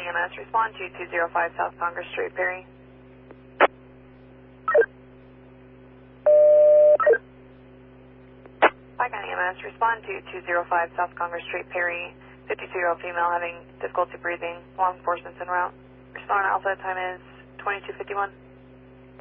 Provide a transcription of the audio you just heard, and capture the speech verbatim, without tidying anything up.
E M S, respond to two zero five South Congress Street, Perry. Pike County E M S, respond to two zero five South Congress Street, Perry. fifty-two-year-old female having difficulty breathing. Law enforcement's en route. Respond Alpha, time is twenty-two fifty-one.